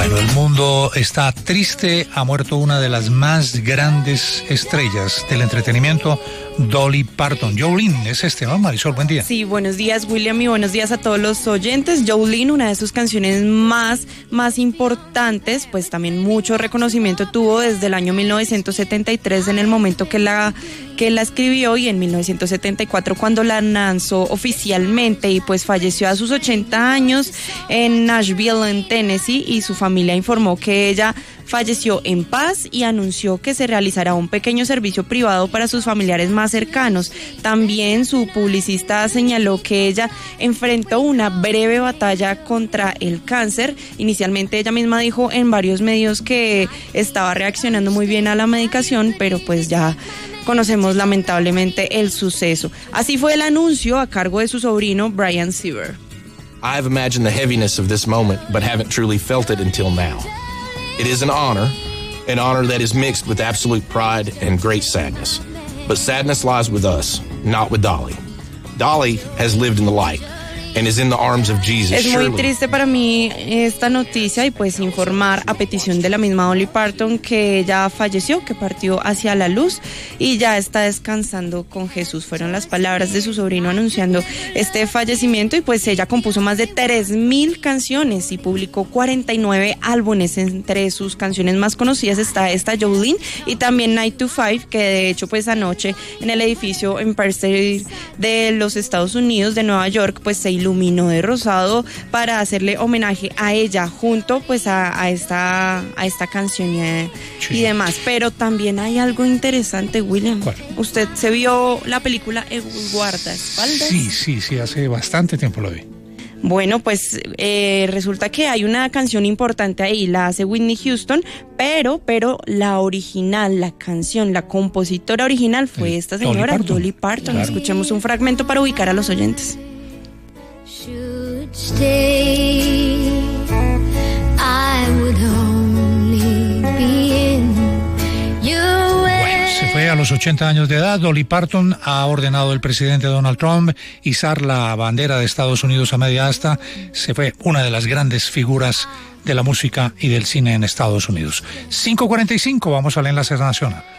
Bueno, el mundo está triste, ha muerto una de las más grandes estrellas del entretenimiento, Dolly Parton. Jolene es ¿no? Marisol, buen día. Sí, buenos días, William, y buenos días a todos los oyentes. Jolene, una de sus canciones más importantes, pues también mucho reconocimiento tuvo desde el año 1973, en el momento que la escribió, y en 1974 cuando la lanzó oficialmente, y pues falleció a sus 80 años en Nashville, en Tennessee, y su familia informó que ella falleció en paz y anunció que se realizará un pequeño servicio privado para sus familiares más cercanos. También su publicista señaló que ella enfrentó una breve batalla contra el cáncer. Inicialmente ella misma dijo en varios medios que estaba reaccionando muy bien a la medicación, pero pues ya conocemos lamentablemente el suceso. Así fue el anuncio a cargo de su sobrino Brian Sieber. I've imagined the heaviness of this moment, but haven't truly felt it until now. It is an honor that is mixed with absolute pride and great sadness. But sadness lies with us, not with Dolly. Dolly has lived in the light and is in the arms of Jesus. Es muy triste para mí esta noticia, y pues informar a petición de la misma Dolly Parton que ella falleció, que partió hacia la luz y ya está descansando con Jesús. Fueron las palabras de su sobrino anunciando este fallecimiento, y pues ella compuso más de 3,000 canciones y publicó 49 álbumes. Entre sus canciones más conocidas está esta, Jolene, y también 9 to 5, que de hecho pues anoche en el edificio Empire State de los Estados Unidos, de Nueva York, pues se iluminó de rosado para hacerle homenaje a ella, junto pues a esta canción y demás. Pero también hay algo interesante, William. ¿Cuál? ¿Usted se vio la película El guardaespaldas? Sí, hace bastante tiempo lo vi. Bueno, pues resulta que hay una canción importante ahí, la hace Whitney Houston, pero la original, la canción, la compositora original fue esta señora, Dolly Parton. Claro. Escuchemos un fragmento para ubicar a los oyentes. Stay, I would only be in your way. Bueno, se fue a los 80 años de edad. Dolly Parton. Ha ordenado el presidente Donald Trump izar la bandera de Estados Unidos a media asta. Se fue una de las grandes figuras de la música y del cine en Estados Unidos. 5:45, vamos al enlace nacional.